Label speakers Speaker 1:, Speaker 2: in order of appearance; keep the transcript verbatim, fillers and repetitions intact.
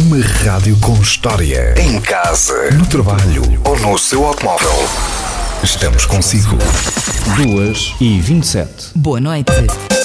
Speaker 1: Uma rádio com história. Em casa, no trabalho ou no seu automóvel. Estamos consigo.
Speaker 2: duas e vinte e sete.
Speaker 3: Boa noite.